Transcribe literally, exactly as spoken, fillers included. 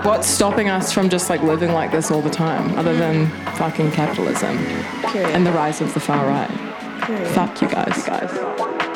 What's stopping us from just like living like this all the time, other than fucking capitalism Period. and the rise of the far right? Period. Fuck you guys, guys.